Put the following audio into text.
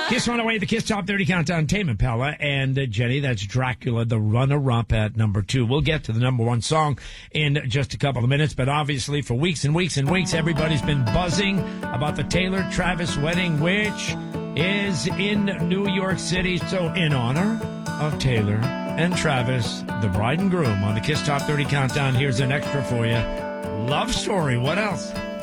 Kiss on the way, the Kiss Top 30 Countdown. Tame Impala and Jenny, that's Dracula, the runner-up at number 2. We'll get to the number 1 song in just a couple of minutes, but obviously for weeks and weeks and weeks, everybody's been buzzing about the Taylor-Travis wedding, which is in New York City. So in honor of Taylor and Travis, the bride and groom, on the Kiss Top 30 Countdown, here's an extra for you. Love story. What else?